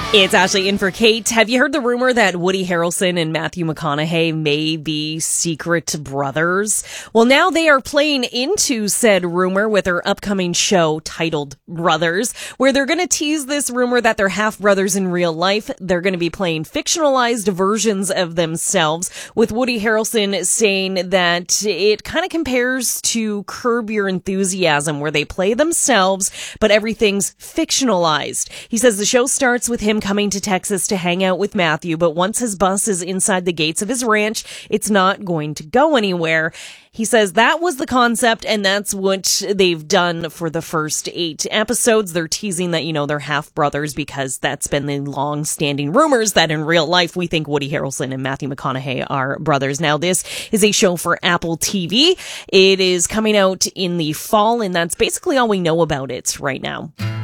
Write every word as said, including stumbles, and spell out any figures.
It's Ashley in for Kate. Have you heard the rumor that Woody Harrelson and Matthew McConaughey may be secret brothers? Well, now they are playing into said rumor with their upcoming show titled Brothers, where they're going to tease this rumor that they're half brothers in real life. They're going to be playing fictionalized versions of themselves, with Woody Harrelson saying that it kind of compares to Curb Your Enthusiasm, where they play themselves, but everything's fictionalized. He says the show starts with him coming to Texas to hang out with Matthew, but once his bus is inside the gates of his ranch, it's not going to go anywhere. He says that was the concept, and that's what they've done for the first eight episodes. They're teasing that, you know, they're half brothers because that's been the long-standing rumors that in real life we think Woody Harrelson and Matthew McConaughey are brothers. Now, this is a show for Apple T V. It is coming out in the fall, and that's basically all we know about it right now.